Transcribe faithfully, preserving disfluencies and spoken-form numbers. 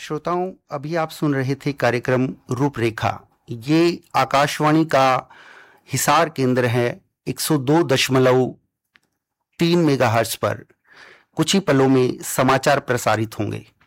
श्रोताओं, अभी आप सुन रहे थे कार्यक्रम रूपरेखा। ये आकाशवाणी का हिसार केंद्र है। एक सौ दो दशमलव तीन मेगाहर्ट्ज पर कुछ ही पलों में समाचार प्रसारित होंगे।